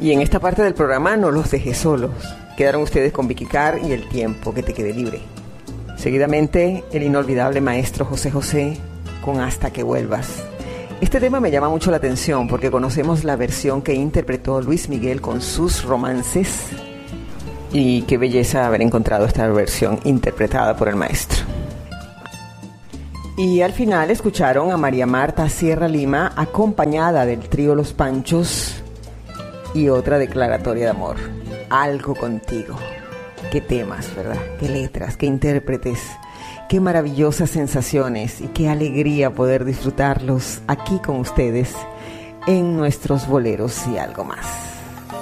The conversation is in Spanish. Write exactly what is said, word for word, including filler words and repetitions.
Y en esta parte del programa no los dejé solos. Quedaron ustedes con Vicky Carr y El tiempo que te quede libre. Seguidamente, el inolvidable maestro José José con Hasta que vuelvas. Este tema me llama mucho la atención porque conocemos la versión que interpretó Luis Miguel con sus romances. Y qué belleza haber encontrado esta versión interpretada por el maestro. Y al final escucharon a María Marta Sierra Lima acompañada del trío Los Panchos y otra declaratoria de amor, Algo contigo. Qué temas, ¿verdad? Qué letras, qué intérpretes, qué maravillosas sensaciones y qué alegría poder disfrutarlos aquí con ustedes en nuestros boleros y algo más.